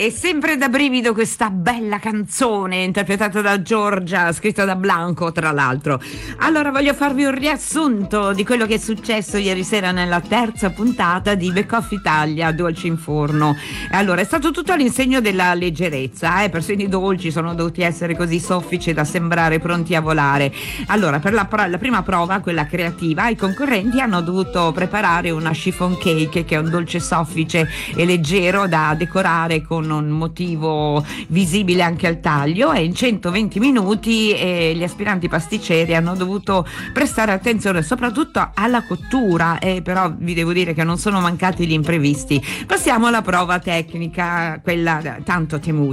È sempre da brivido questa bella canzone interpretata da Giorgia, scritta da Blanco tra l'altro. Allora voglio farvi un riassunto di quello che è successo ieri sera nella terza puntata di Back Off Italia, Dolci in Forno. Allora è stato tutto all'insegno della leggerezza, persino i dolci sono dovuti essere così soffici da sembrare pronti a volare. Allora per la prima prova, quella creativa, i concorrenti hanno dovuto preparare una chiffon cake, che è un dolce soffice e leggero da decorare con un motivo visibile anche al taglio, e in 120 minuti gli aspiranti pasticceri hanno dovuto prestare attenzione soprattutto alla cottura, però vi devo dire che non sono mancati gli imprevisti. Passiamo alla prova tecnica, quella tanto temuta.